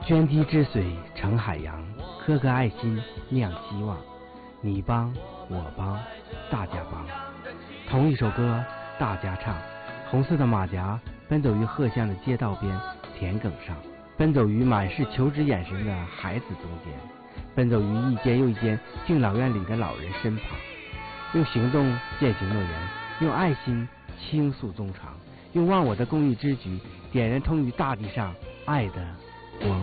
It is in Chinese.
涓滴之水成海洋，颗颗爱心酿希望。你帮我帮大家帮，同一首歌大家唱。红色的马甲奔走于荷香的街道边田埂上，奔走于满是求知眼神的孩子中间，奔走于一间又一间敬老院里的老人身旁，用行动践行诺言，用爱心倾诉衷肠，用忘我的公益之举点燃通于大地上爱的光。